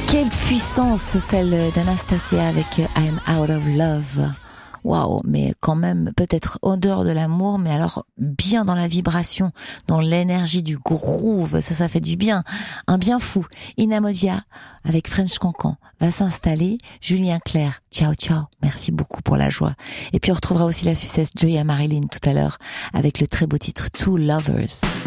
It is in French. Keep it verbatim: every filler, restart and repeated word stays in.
Quelle puissance, celle d'Anastasia avec I'm Out of Love. Waouh, mais quand même, peut-être en dehors de l'amour, mais alors bien dans la vibration, dans l'énergie du groove, ça, ça fait du bien. Un bien fou. Inamodia, avec French Cancan, va s'installer. Julien Clerc, ciao ciao, merci beaucoup pour la joie. Et puis on retrouvera aussi la Suissesse Joya Marilyn tout à l'heure, avec le très beau titre Two Lovers.